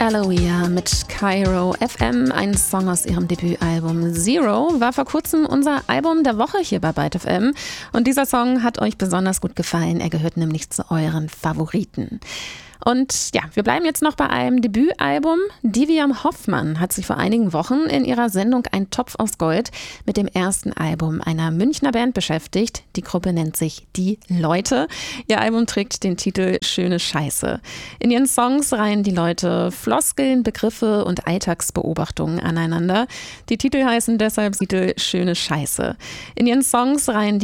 Aloia mit Cairo FM, ein Song aus ihrem Debütalbum Zero, war vor kurzem unser Album der Woche hier bei Byte FM. Und dieser Song hat euch besonders gut gefallen. Er gehört nämlich zu euren Favoriten. Und ja, wir bleiben jetzt noch bei einem Debütalbum. Diviam Hoffmann hat sich vor einigen Wochen in ihrer Sendung Ein Topf aus Gold mit dem ersten Album einer Münchner Band beschäftigt. Die Gruppe nennt sich Die Leute. Ihr Album trägt den Titel Schöne Scheiße. In ihren Songs reihen die Leute Floskeln, Begriffe und Alltagsbeobachtungen aneinander. Die Titel heißen deshalb Titel Schöne Scheiße. In ihren Songs reihen die